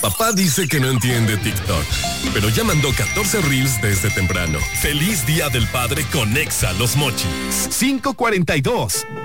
Papá dice que no entiende TikTok, pero ya mandó 14 reels desde temprano. Feliz Día del Padre con Exa Los Mochis. 5:42.